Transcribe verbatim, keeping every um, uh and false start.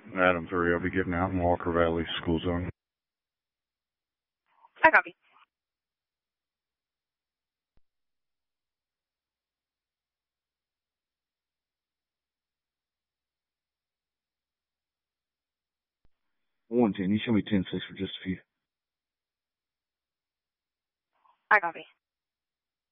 Adam three, I'll be getting out in Walker Valley school zone. I copy. one ten, you show me ten six for just a few. I copy.